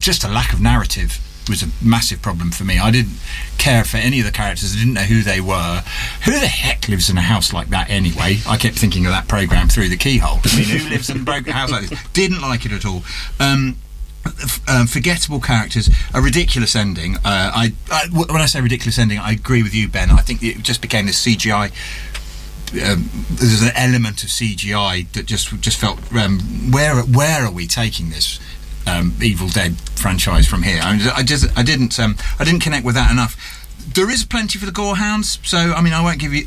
just a lack of narrative was a massive problem for me. I didn't care for any of the characters. I didn't know who they were. Who the heck lives in a house like that anyway? I kept thinking of that programme Through the Keyhole. I mean, who lives in a broken house like this? Didn't like it at all. Forgettable characters, a ridiculous ending. When I say ridiculous ending, I agree with you, Ben. I think it just became this CGI. There's an element of CGI that just felt. Where are we taking this Evil Dead franchise from here? I didn't connect with that enough. There is plenty for the gorehounds, so I mean, I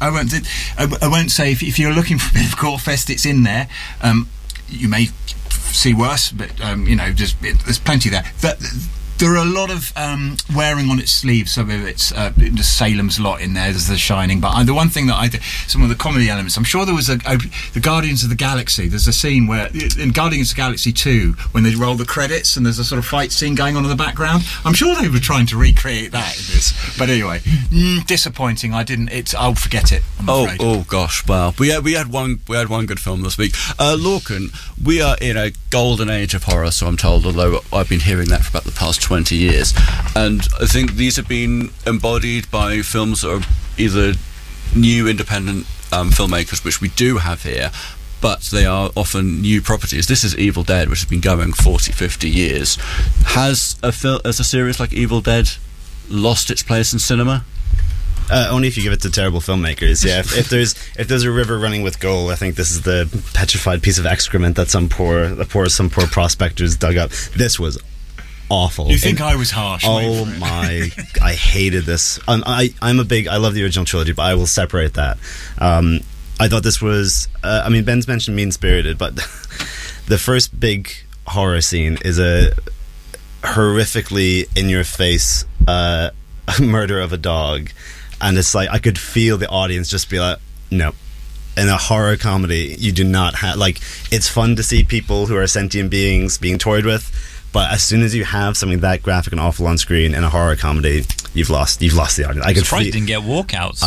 won't say if you're looking for a bit of gore fest, it's in there. You may see worse, but there's plenty there. There are a lot of wearing on its sleeves. Some of it's Salem's Lot in there. There's The Shining, but the one thing that some of the comedy elements. I'm sure there was the Guardians of the Galaxy. There's a scene where in Guardians of the Galaxy 2 when they roll the credits and there's a sort of fight scene going on in the background. I'm sure they were trying to recreate that in this. But anyway, disappointing. I'll forget it. I'm afraid. Oh gosh, wow. We had one good film this week. Lorcan, we are in a golden age of horror, so I'm told. Although I've been hearing that for about the past 20 years, and I think these have been embodied by films that are either new independent filmmakers, which we do have here, but they are often new properties. This is Evil Dead, which has been going 40, 50 years. Has a series like Evil Dead lost its place in cinema? Only if you give it to terrible filmmakers. Yeah, if there's a river running with gold, I think this is the petrified piece of excrement that some poor prospectors dug up. This was awful. You think I was harsh? Oh my! I hated this. I love the original trilogy, but I will separate that. I thought this was. Ben's mentioned mean-spirited, but the first big horror scene is a horrifically in-your-face murder of a dog, and it's like I could feel the audience just be like, no. In a horror comedy, you do not have it's fun to see people who are sentient beings being toyed with. But as soon as you have something that graphic and awful on screen in a horror comedy, you've lost the audience. I'm surprised you didn't get walkouts.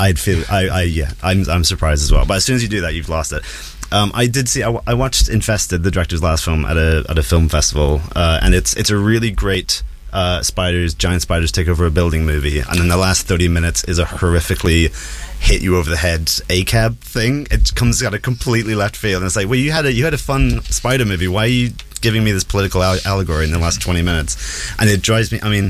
I'm surprised as well. But as soon as you do that, you've lost it. I watched Infested, the director's last film, at a film festival, and it's a really great giant spiders take over a building movie, and then the last 30 minutes is a horrifically hit you over the head ACAB thing. It comes out of completely left field, and it's like, well, you had a fun spider movie. Why are you giving me this political allegory in the last 20 minutes? And it drives me. I mean,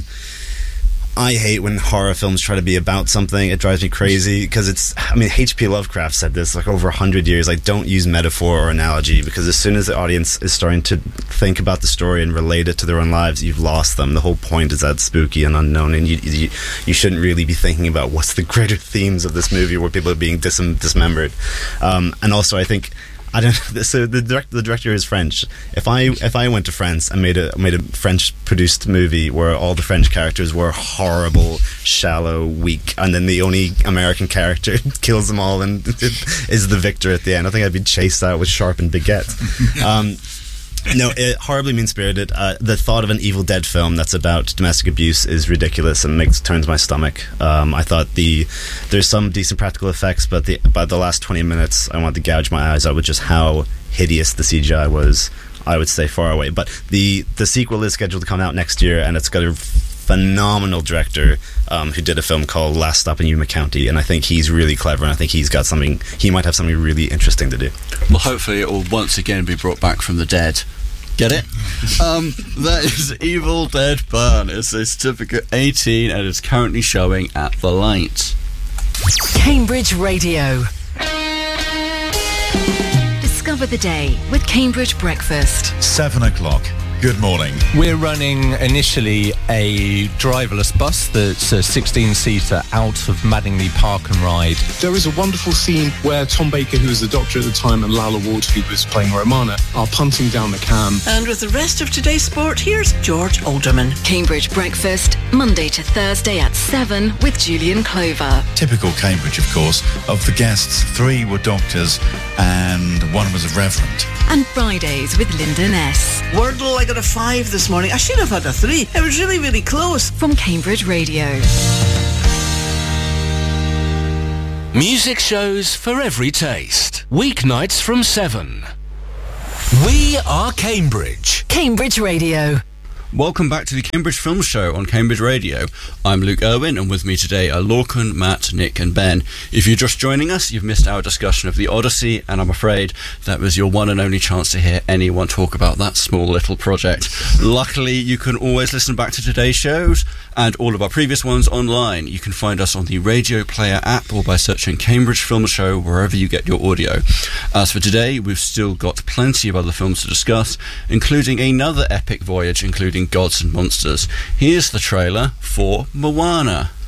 I hate when horror films try to be about something. It drives me crazy because H.P. Lovecraft said this over 100 years. Don't use metaphor or analogy, because as soon as the audience is starting to think about the story and relate it to their own lives, you've lost them. The whole point is that it's spooky and unknown, and you shouldn't really be thinking about what's the greater themes of this movie where people are being dismembered. And also, I think, I don't know. So the director is French. If I went to France and made a French produced movie where all the French characters were horrible, shallow, weak, and then the only American character kills them all and is the victor at the end, I think I'd be chased out with sharpened baguette. No, horribly mean-spirited. The thought of an Evil Dead film that's about domestic abuse is ridiculous and turns my stomach. I thought there's some decent practical effects, but by the last 20 minutes, I wanted to gouge my eyes out with just how hideous the CGI was. I would say far away. But the sequel is scheduled to come out next year, and it's got a phenomenal director who did a film called Last Stop in Yuma County, and I think he's really clever, and I think he might have something really interesting to do. Well, hopefully it will once again be brought back from the dead. Get it? That is Evil Dead Burn. It's a certificate 18 and it's currently showing at the Light. Cambridge Radio. Discover the day with Cambridge Breakfast. 7 o'clock. Good morning. We're running initially a driverless bus that's a 16-seater out of Madingley Park and Ride. There is a wonderful scene where Tom Baker, who was the doctor at the time, and Lala Ward, who was playing Romana, are punting down the cam. And with the rest of today's sport, here's George Alderman. Cambridge Breakfast, Monday to Thursday at 7 with Julian Clover. Typical Cambridge, of course. Of the guests, 3 were doctors and 1 was a reverend. And Fridays with Linda Ness. Wordle, I got a 5 this morning. I should have had a 3. It was really, really close. From Cambridge Radio. Music shows for every taste. Weeknights from 7. We are Cambridge. Cambridge Radio. Welcome back to the Cambridge Film Show on Cambridge Radio. I'm Luke Irwin, and with me today are Lorcan, Matt, Nick and Ben. If you're just joining us, you've missed our discussion of the Odyssey, and I'm afraid that was your one and only chance to hear anyone talk about that small little project. Luckily, you can always listen back to today's shows and all of our previous ones online. You can find us on the Radio Player app or by searching Cambridge Film Show wherever you get your audio. As for today, we've still got plenty of other films to discuss, including another epic voyage including Gods and Monsters. Here's the trailer for Moana.